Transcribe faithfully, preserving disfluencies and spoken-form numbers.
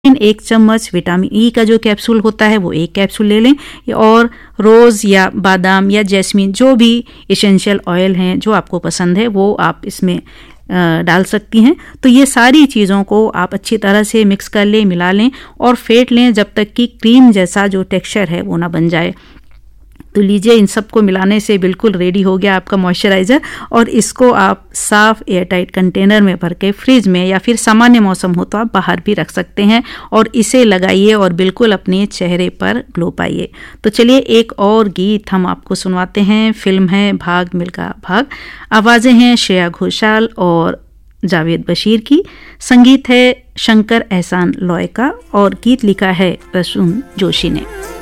एक चम्मच vitamin E का जो कैप्सूल होता है वो एक कैप्सूल ले लें, और रोज़ या बादाम या जैस्मिन जो भी एसेंशियल ऑयल हैं जो आपको पसंद है वो आप इसमें डाल सकती हैं। तो ये सारी चीज़ों को आप अच्छी तरह से मिक्स कर लें, मिला लें और फेंट लें जब तक कि क्रीम जैसा जो टेक्सचर है वो ना बन जाए। तो लीजिए, इन सबको मिलाने से बिल्कुल रेडी हो गया आपका मॉइस्चराइज़र, और इसको आप साफ एयरटाइट कंटेनर में भर के फ्रिज में या फिर सामान्य मौसम हो तो आप बाहर भी रख सकते हैं और इसे लगाइए और बिल्कुल अपने चेहरे पर ग्लो पाइए। तो चलिए एक और गीत हम आपको सुनवाते हैं। फिल्म है भाग मिल्खा भाग, आवाज़ें हैं श्रेया घोषाल और जावेद बशीर की, संगीत है शंकर एहसान लॉय का और गीत लिखा है प्रसून जोशी ने।